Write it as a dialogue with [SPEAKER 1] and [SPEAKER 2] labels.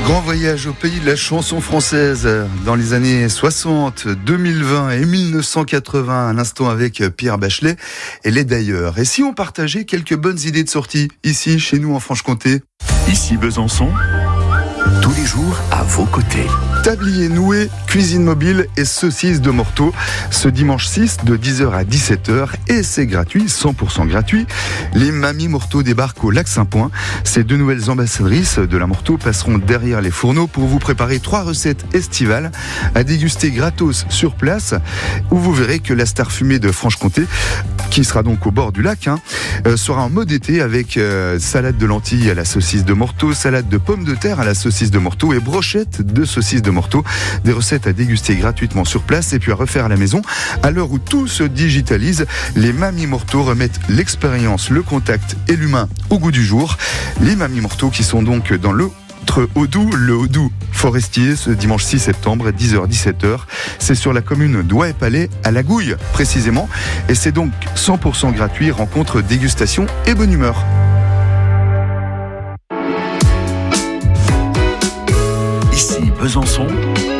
[SPEAKER 1] Grand voyage au pays de la chanson française dans les années 60, 2020 et 1980, à l'instant avec Pierre Bachelet et les D'ailleurs. Et si on partageait quelques bonnes idées de sortie ici, chez nous en Franche-Comté?
[SPEAKER 2] Ici Besançon, tous les jours à vos côtés.
[SPEAKER 1] Tablier noué, cuisine mobile et saucisses de Morteau ce dimanche 6 de 10h à 17h et c'est gratuit, 100% gratuit. Les mamies Morteau débarquent au lac Saint-Point. Ces deux nouvelles ambassadrices de la Morteau passeront derrière les fourneaux pour vous préparer 3 recettes estivales à déguster gratos sur place, où vous verrez que la star fumée de Franche-Comté, qui sera donc au bord du lac, sera en mode été avec salade de lentilles à la saucisse de Morteau, salade de pommes de terre à la saucisse de Morteau et brochette de saucisse de Morteau. Des recettes à déguster gratuitement sur place et puis à refaire à la maison. À l'heure où tout se digitalise, les mamies Morteau remettent l'expérience, le contact et l'humain au goût du jour. Les mamies Morteau qui sont donc dans le Haut-Doubs, le Haut-Doubs forestier, ce dimanche 6 septembre, 10h-17h. C'est sur la commune d'Ouai-Palais, à La Gouille, précisément. Et c'est donc 100% gratuit, rencontre, dégustation et bonne humeur.
[SPEAKER 2] Ici Besançon,